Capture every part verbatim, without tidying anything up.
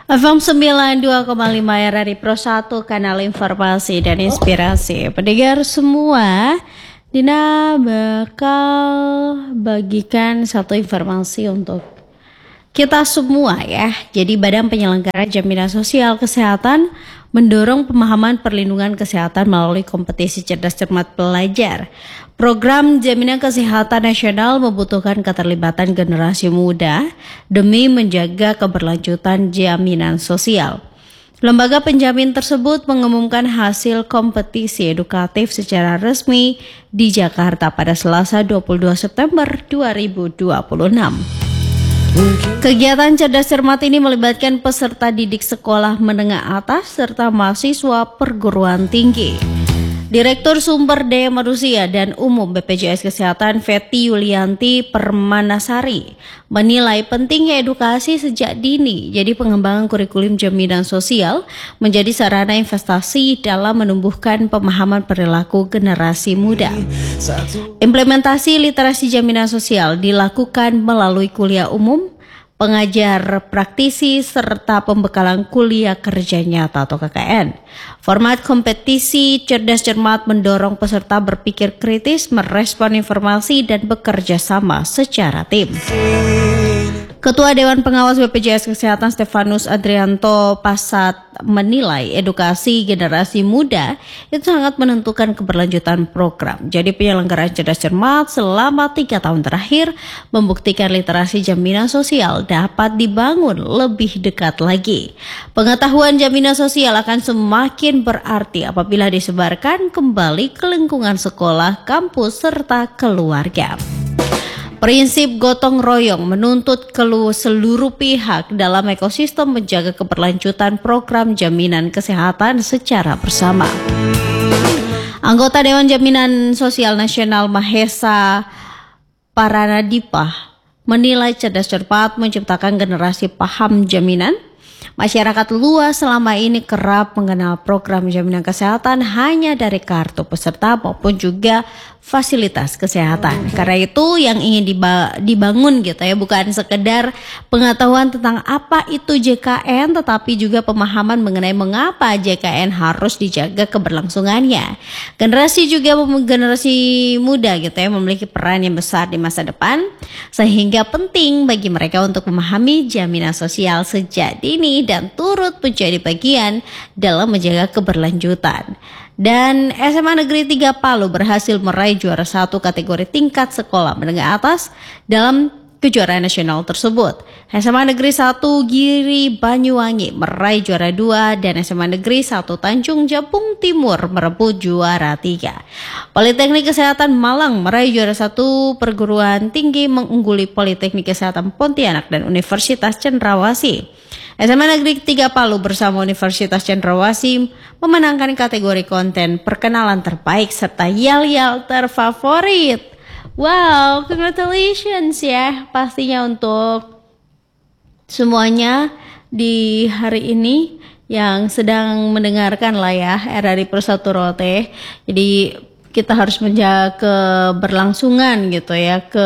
F M sembilan puluh dua koma lima R R I Pro satu, kanal informasi dan inspirasi. Pendengar semua, Dina bakal bagikan satu informasi untuk kita semua ya. Jadi Badan Penyelenggara Jaminan Sosial Kesehatan mendorong pemahaman perlindungan kesehatan melalui kompetisi cerdas cermat pelajar. Program Jaminan Kesehatan Nasional membutuhkan keterlibatan generasi muda demi menjaga keberlanjutan jaminan sosial. Lembaga penjamin tersebut mengumumkan hasil kompetisi edukatif secara resmi di Jakarta pada Selasa dua puluh dua September dua ribu dua puluh enam. Kegiatan cerdas cermat ini melibatkan peserta didik sekolah menengah atas serta mahasiswa perguruan tinggi. Direktur Sumber Daya Manusia dan Umum B P J S Kesehatan Fety Yulianti Permanasari menilai pentingnya edukasi sejak dini. Jadi pengembangan kurikulum jaminan sosial menjadi sarana investasi dalam menumbuhkan pemahaman perilaku generasi muda. Implementasi literasi jaminan sosial dilakukan melalui kuliah umum, pengajar praktisi, serta pembekalan kuliah kerja nyata atau K K N. Format kompetisi cerdas cermat mendorong peserta berpikir kritis, merespon informasi, dan bekerja sama secara tim. Ketua Dewan Pengawas B P J S Kesehatan Stefanus Adrianto Pasat menilai edukasi generasi muda itu sangat menentukan keberlanjutan program. Jadi penyelenggaraan cerdas cermat selama tiga tahun terakhir membuktikan literasi jaminan sosial dapat dibangun lebih dekat lagi. Pengetahuan jaminan sosial akan semakin berarti apabila disebarkan kembali ke lingkungan sekolah, kampus, serta keluarga. Prinsip gotong royong menuntut seluruh pihak dalam ekosistem menjaga keberlanjutan program jaminan kesehatan secara bersama. Anggota Dewan Jaminan Sosial Nasional Mahesa Paranadipa menilai cerdas cermat menciptakan generasi paham jaminan. Masyarakat luas selama ini kerap mengenal program jaminan kesehatan hanya dari kartu peserta maupun juga fasilitas kesehatan. Karena itu yang ingin dibangun gitu ya, bukan sekedar pengetahuan tentang apa itu J K N, tetapi juga pemahaman mengenai mengapa J K N harus dijaga keberlangsungannya. Generasi juga generasi muda gitu ya memiliki peran yang besar di masa depan, sehingga penting bagi mereka untuk memahami jaminan sosial sejak dini dan turut menjadi bagian dalam menjaga keberlanjutan. Dan S M A Negeri tiga Palu berhasil meraih juara satu kategori tingkat sekolah menengah atas dalam kejuaraan nasional tersebut. S M A Negeri satu Giri Banyuwangi meraih juara dua dan S M A Negeri satu Tanjung Jabung Timur merebut juara tiga. Politeknik Kesehatan Malang meraih juara satu, perguruan tinggi mengungguli Politeknik Kesehatan Pontianak dan Universitas Cendrawasih. S M A Negeri tiga Palu bersama Universitas Cendrawasih memenangkan kategori konten perkenalan terbaik serta yel-yel terfavorit. Wow, congratulations ya pastinya untuk semuanya di hari ini yang sedang mendengarkan lah ya R R I Pro satu Rote. Jadi kita harus menjaga keberlangsungan gitu ya, ke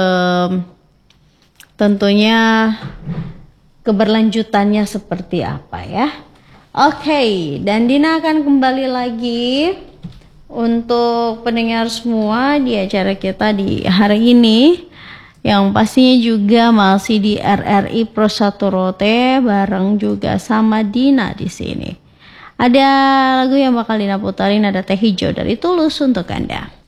tentunya keberlanjutannya seperti apa ya. Oke, okay, dan Dina akan kembali lagi untuk pendengar semua di acara kita di hari ini, yang pastinya juga masih di R R I Pro satu Rote bareng juga sama Dina di sini. Ada lagu yang bakal Dina putarin, ada Teh Hijau dari Tulus untuk Anda.